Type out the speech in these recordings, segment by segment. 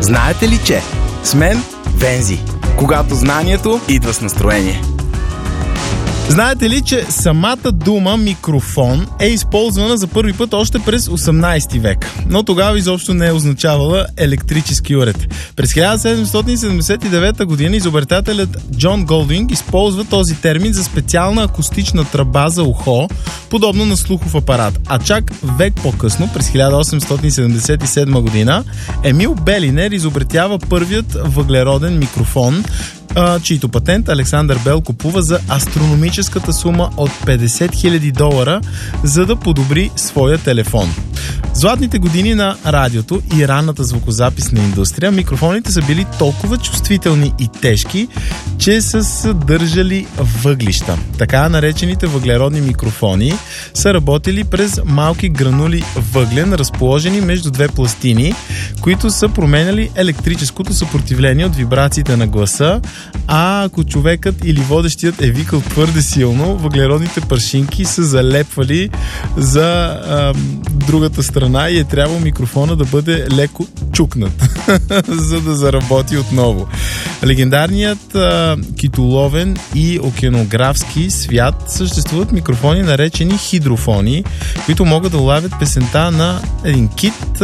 Знаете ли, че с мен Вензи, когато знанието идва с настроение. Знаете ли, че самата дума микрофон е използвана за първи път още през 18 век, но тогава изобщо не е означавала електрически уред. През 1779 година изобретателят Джон Голдвинг използва този термин за специална акустична тръба за ухо, подобно на слухов апарат. А чак век по-късно, през 1877 година, Емил Белинер изобретява първият въглероден микрофон, чийто патент Александър Бел купува за астрономическата сума от $50,000, за да подобри своя телефон. В златните години на радиото и ранната звукозаписна индустрия микрофоните са били толкова чувствителни и тежки, че са съдържали въглища. Така наречените въглеродни микрофони са работили през малки гранули въглен, разположени между две пластини, които са променяли електрическото съпротивление от вибрациите на гласа, а ако човекът или водещият е викал твърде силно, въглеродните прашинки са залепвали за другата страна и е трябвало микрофона да бъде леко чукнат, за да заработи отново. Легендарният китоловен и океанографски свят съществуват микрофони, наречени хидрофони, които могат да улавят песента на един кит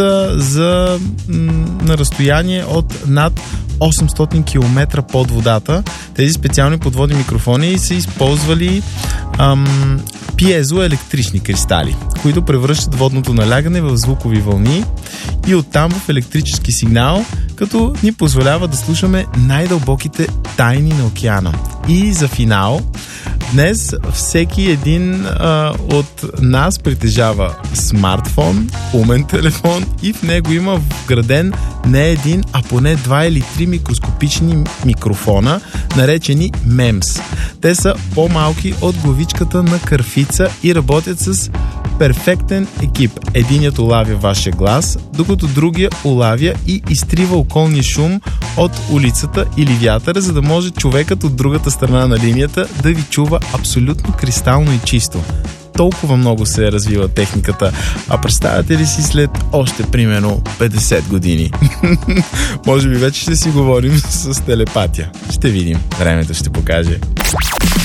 на разстояние от над 800 км под водата. Тези специални подводни микрофони са използвали пиезоелектрични кристали, които превръщат водното налягане в звукови вълни и оттам в електрически сигнал, като ни позволява да слушаме най-дълбоките тайни на океана. И за финал, днес всеки един от нас притежава смартфон, умен телефон и в него има вграден не един, а поне 2 или 3 микроскопични микрофона, наречени MEMS. Те са по-малки от главичката на кърфица и работят с перфектен екип. Единият улавя вашия глас, докато другия улавя и изтрива околния шум от улицата или вятъра, за да може човекът от другата страна на линията да ви чува абсолютно кристално и чисто. Толкова много се е развила техниката. А представяте ли си след още примерно 50 години? Може би вече ще си говорим с телепатия. Ще видим. Времето ще покаже.